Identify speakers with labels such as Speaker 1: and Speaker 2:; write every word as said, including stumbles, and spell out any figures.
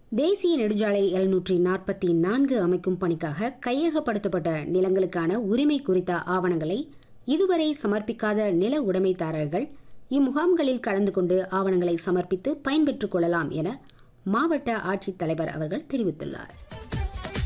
Speaker 1: தேசிய நெடுஞ்சாலை எழுநூற்றி நாற்பத்தி நான்கு அமைக்கும் பணிக்காக கையகப்படுத்தப்பட்ட நிலங்களுக்கான உரிமை குறித்த ஆவணங்களை இதுவரை சமர்ப்பிக்காத நில உடைமைதாரர்கள் இம்முகாம்களில் கலந்து கொண்டு ஆவணங்களை சமர்ப்பித்து பயன்பெற்றுக் கொள்ளலாம் என மாவட்ட ஆட்சித்தலைவர் அவர்கள் தெரிவித்துள்ளார்.